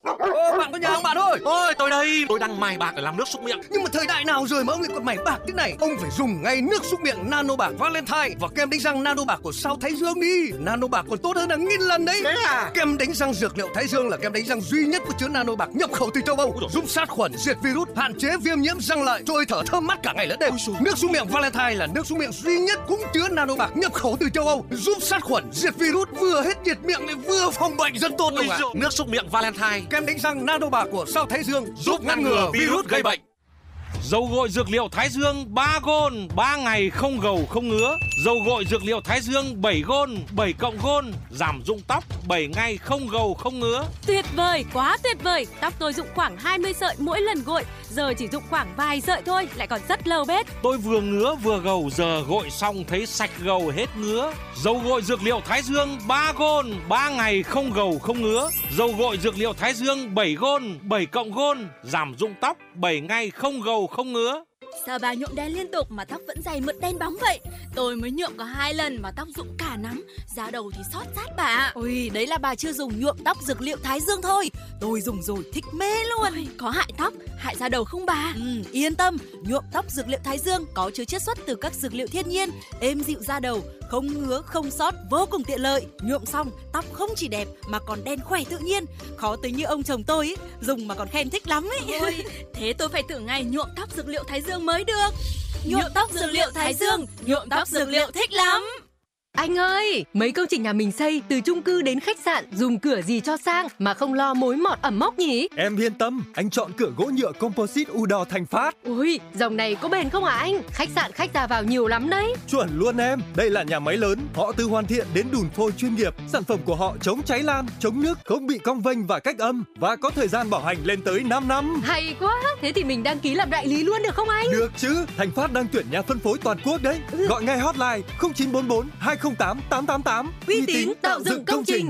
Ô, bạn có nhà không bạn ơi? Ôi, tôi đây, tôi đang mài bạc để làm nước súc miệng. Nhưng mà thời đại nào rồi mà ông lại còn mài bạc thế này? Ông phải dùng ngay nước súc miệng Nano Bạc Valentine và kem đánh răng Nano Bạc của Sao Thái Dương đi. Nano Bạc còn tốt hơn là 1000 lần đấy. Thế à? Kem đánh răng dược liệu Thái Dương là kem đánh răng duy nhất có chứa Nano Bạc nhập khẩu từ châu Âu, giúp sát khuẩn, diệt virus, hạn chế viêm nhiễm răng lợi, cho hơi thở thơm mát cả ngày lẫn đêm. Nước súc miệng Valentine là nước súc miệng duy nhất cũng chứa Nano Bạc nhập khẩu từ châu Âu, giúp sát khuẩn, diệt virus, vừa hết nhiệt miệng lại vừa phòng bệnh, rất tốt luôn ạ. Nước súc miệng Valentine, kem đánh răng Nano Bạc của Sao Thái Dương giúp ngăn ngừa virus gây bệnh. Dầu gội dược liệu Thái Dương 3 gôn, 3 ngày không gầu không ngứa. Dầu gội dược liệu Thái Dương 7 gôn, 7 cộng gôn, giảm rụng tóc 7 ngày không gầu không ngứa. Tuyệt vời, quá tuyệt vời. Tóc tôi rụng khoảng 20 sợi mỗi lần gội, giờ chỉ rụng khoảng vài sợi thôi, lại còn rất lâu bết. Tôi vừa ngứa vừa gầu, giờ gội xong thấy sạch gầu hết ngứa. Dầu gội dược liệu Thái Dương 3 gôn, 3 ngày không gầu không ngứa. Dầu gội dược liệu Thái Dương 7 gôn, 7 cộng gôn, giảm rụng tóc 7 ngày không gầu không ngứa. Sao bà nhuộm đen liên tục mà tóc vẫn dày mượt đen bóng vậy? Tôi mới nhuộm có 2 lần mà tóc rụng cả nắm, da đầu thì xót rát bà. Ôi, đấy là bà chưa dùng nhuộm tóc dược liệu Thái Dương thôi. Tôi dùng rồi thích mê luôn. Ôi, có hại tóc, hại da đầu không bà? Yên tâm, nhuộm tóc dược liệu Thái Dương có chứa chiết xuất từ các dược liệu thiên nhiên, êm dịu da đầu, không ngứa, không xót, vô cùng tiện lợi. Nhuộm xong, tóc không chỉ đẹp mà còn đen khỏe tự nhiên. Khó tính như ông chồng tôi ấy, dùng mà còn khen thích lắm ấy. Ôi, thế tôi phải thử ngày nhuộm tóc dược liệu Thái Dương mới được. Nhuộm tóc dược liệu Thái Dương, nhuộm tóc dược liệu thích lắm. Anh ơi, mấy công trình nhà mình xây từ chung cư đến khách sạn, dùng cửa gì cho sang mà không lo mối mọt ẩm mốc nhỉ? Em yên tâm, anh chọn cửa gỗ nhựa composite UDOR Thành Phát. Ui, dòng này có bền không hả anh? Khách sạn khách ra vào nhiều lắm đấy. Chuẩn luôn em, đây là nhà máy lớn, họ từ hoàn thiện đến đùn phôi chuyên nghiệp. Sản phẩm của họ chống cháy lan, chống nước, không bị cong vênh và cách âm và có thời gian bảo hành lên tới 5 năm. Hay quá, thế thì mình đăng ký làm đại lý luôn được không anh? Được chứ, Thành Phát đang tuyển nhà phân phối toàn quốc đấy. Gọi ngay hotline 0944 208 888. Uy tín tạo dựng công trình.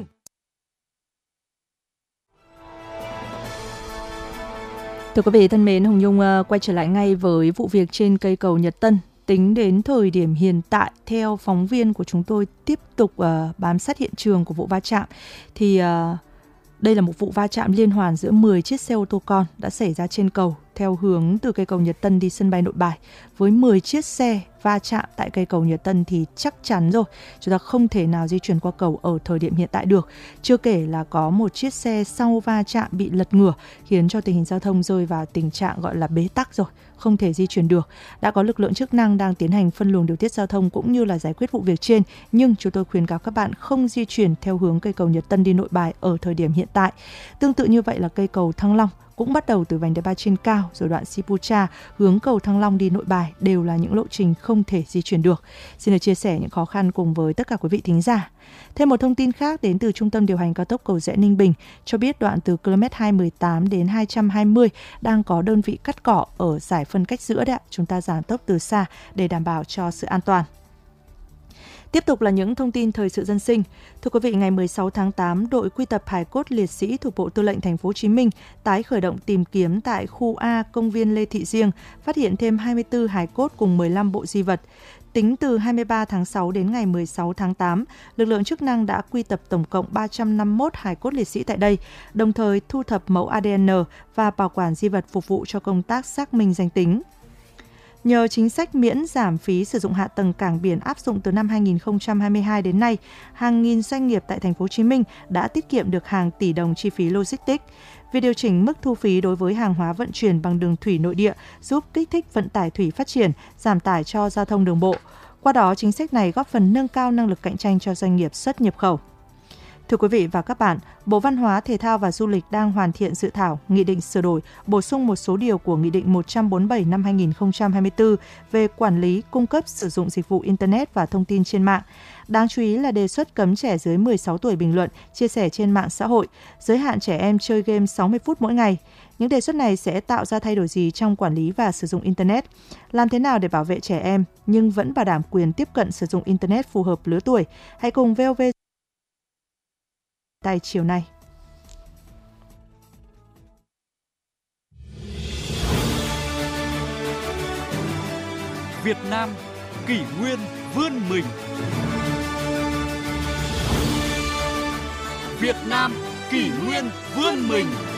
Thưa quý vị thân mến, Hồng Nhung quay trở lại ngay với vụ việc trên cây cầu Nhật Tân. Tính đến thời điểm hiện tại, theo phóng viên của chúng tôi tiếp tục bám sát hiện trường của vụ va chạm, thì đây là một vụ va chạm liên hoàn giữa 10 chiếc xe ô tô con đã xảy ra trên cầu theo hướng từ cây cầu Nhật Tân đi sân bay Nội Bài. Với 10 chiếc xe va chạm tại cây cầu Nhật Tân thì chắc chắn rồi, chúng ta không thể nào di chuyển qua cầu ở thời điểm hiện tại được. Chưa kể là có một chiếc xe sau va chạm bị lật ngửa, khiến cho tình hình giao thông rơi vào tình trạng gọi là bế tắc rồi, không thể di chuyển được. Đã có lực lượng chức năng đang tiến hành phân luồng điều tiết giao thông cũng như là giải quyết vụ việc trên, nhưng chúng tôi khuyến cáo các bạn không di chuyển theo hướng cây cầu Nhật Tân đi Nội Bài ở thời điểm hiện tại. Tương tự như vậy là cây cầu Thăng Long cũng bắt đầu từ vành đai 3 trên cao rồi đoạn Sipucha hướng cầu Thăng Long đi Nội Bài đều là những lộ trình không thể di chuyển được. Xin được chia sẻ những khó khăn cùng với tất cả quý vị thính giả. Thêm một thông tin khác đến từ Trung tâm điều hành cao tốc Cầu Giẽ Ninh Bình cho biết đoạn từ km 218 đến 220 đang có đơn vị cắt cỏ ở giải phân cách giữa đấy ạ. Chúng ta giảm tốc từ xa để đảm bảo cho sự an toàn. Tiếp tục là những thông tin thời sự dân sinh. Thưa quý vị, ngày 16 tháng 8, đội quy tập hài cốt liệt sĩ thuộc Bộ Tư lệnh Thành phố Hồ Chí Minh tái khởi động tìm kiếm tại khu A công viên Lê Thị Riêng, phát hiện thêm 24 hài cốt cùng 15 bộ di vật. Tính từ 23 tháng 6 đến ngày 16 tháng 8, lực lượng chức năng đã quy tập tổng cộng 351 hài cốt liệt sĩ tại đây, đồng thời thu thập mẫu ADN và bảo quản di vật phục vụ cho công tác xác minh danh tính. Nhờ chính sách miễn giảm phí sử dụng hạ tầng cảng biển áp dụng từ năm 2022 đến nay, hàng nghìn doanh nghiệp tại Thành phố Hồ Chí Minh đã tiết kiệm được hàng tỷ đồng chi phí logistics. Việc điều chỉnh mức thu phí đối với hàng hóa vận chuyển bằng đường thủy nội địa giúp kích thích vận tải thủy phát triển, giảm tải cho giao thông đường bộ. Qua đó, chính sách này góp phần nâng cao năng lực cạnh tranh cho doanh nghiệp xuất nhập khẩu. Thưa quý vị và các bạn, Bộ Văn hóa, Thể thao và Du lịch đang hoàn thiện dự thảo Nghị định sửa đổi, bổ sung một số điều của Nghị định 147 năm 2024 về quản lý, cung cấp, sử dụng dịch vụ Internet và thông tin trên mạng. Đáng chú ý là đề xuất cấm trẻ dưới 16 tuổi bình luận, chia sẻ trên mạng xã hội, giới hạn trẻ em chơi game 60 phút mỗi ngày. Những đề xuất này sẽ tạo ra thay đổi gì trong quản lý và sử dụng Internet? Làm thế nào để bảo vệ trẻ em nhưng vẫn bảo đảm quyền tiếp cận sử dụng Internet phù hợp lứa tuổi? Hãy cùng VOV tại chiều nay. Việt Nam kỷ nguyên vươn mình. Việt Nam kỷ nguyên vươn mình.